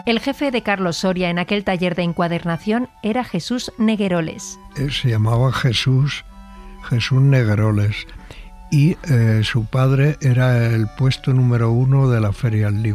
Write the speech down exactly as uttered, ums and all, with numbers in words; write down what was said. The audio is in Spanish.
El jefe de Carlos Soria en aquel taller de encuadernación era Jesús Negueroles. Se llamaba Jesús, Jesús Negueroles, y eh, su padre era el puesto número uno de la Feria del Libro.